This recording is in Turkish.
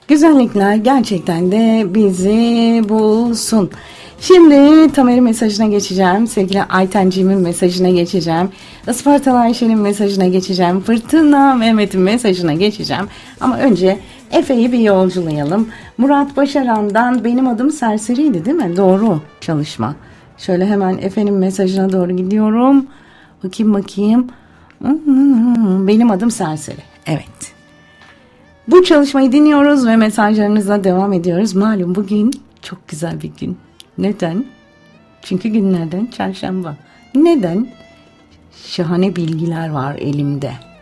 Güzellikler gerçekten de bizi bulsun. Şimdi Tamer'in mesajına geçeceğim. Sevgili Aytenciğimin mesajına geçeceğim. Ispartalı Ayşe'nin mesajına geçeceğim. Fırtına Mehmet'in mesajına geçeceğim. Ama önce Efe'yi bir yolculayalım. Murat Başaran'dan benim adım Serseri'ydi değil mi? Doğru çalışma. Şöyle hemen Efe'nin mesajına doğru gidiyorum. Bakayım. Benim adım Serseri. Evet. Bu çalışmayı dinliyoruz ve mesajlarınızla devam ediyoruz. Malum bugün çok güzel bir gün. Neden? Çünkü günlerden çarşamba. Neden? Şahane bilgiler var elimde.